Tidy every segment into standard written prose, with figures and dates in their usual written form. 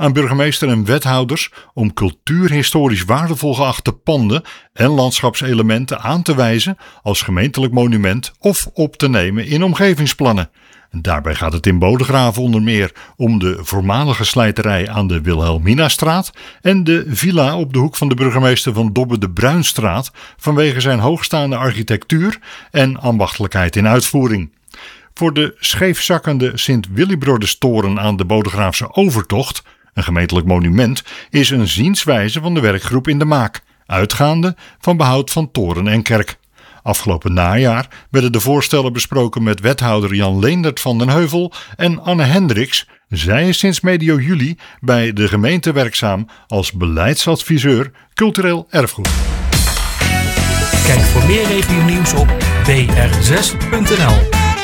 aan burgemeester en wethouders om cultuurhistorisch waardevol geachte panden en landschapselementen aan te wijzen als gemeentelijk monument of op te nemen in omgevingsplannen. Daarbij gaat het in Bodegraven onder meer om de voormalige slijterij aan de Wilhelminastraat en de villa op de hoek van de burgemeester van Dobbe de Bruinstraat vanwege zijn hoogstaande architectuur en ambachtelijkheid in uitvoering. Voor de scheefzakkende Sint-Willibrodus-toren aan de Bodegraafse Overtocht, een gemeentelijk monument, is een zienswijze van de werkgroep in de maak, uitgaande van behoud van toren en kerk. Afgelopen najaar werden de voorstellen besproken met wethouder Jan Leendert van den Heuvel en Anne Hendricks. Zij is sinds medio juli bij de gemeente werkzaam als beleidsadviseur cultureel erfgoed. Kijk voor meer regionieuws op br6.nl.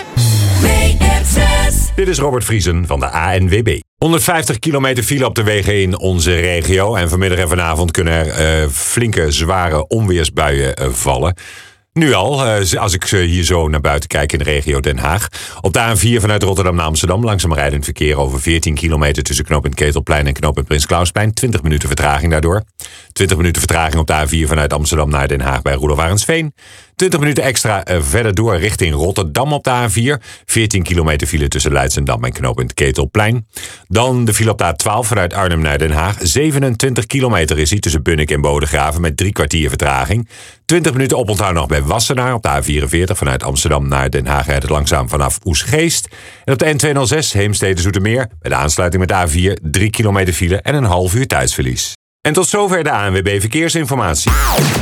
Dit is Robert Vriesen van de ANWB. 150 kilometer file op de wegen in onze regio. En vanmiddag en vanavond kunnen er flinke, zware onweersbuien vallen. Nu al, als ik hier zo naar buiten kijk in de regio Den Haag. Op de A4 vanuit Rotterdam naar Amsterdam langzaam rijdend verkeer over 14 kilometer tussen knooppunt Ketelplein en knooppunt Prins Clausplein. 20 minuten vertraging daardoor. 20 minuten vertraging op de A4 vanuit Amsterdam naar Den Haag bij Roelof Arendsveen. 20 minuten extra verder door richting Rotterdam op de A4. 14 kilometer file tussen Leidschendam en knooppunt Ketelplein. Dan de file op de A12 vanuit Arnhem naar Den Haag. 27 kilometer is die tussen Bunnik en Bodegraven met 3 kwartier vertraging. 20 minuten oponthoud nog bij Wassenaar op de A44 vanuit Amsterdam naar Den Haag rijdt het langzaam vanaf Oesgeest. En op de N206 Heemstede-Zoetermeer bij de aansluiting met de A4 3 kilometer file en een half uur tijdsverlies. En tot zover de ANWB Verkeersinformatie.